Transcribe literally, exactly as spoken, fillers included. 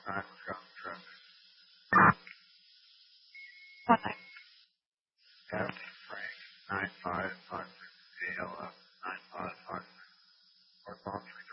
Nine Wisconsin traffic. What name? F. Frank. Nine five five six A L F. Nine five five six. Or phone three.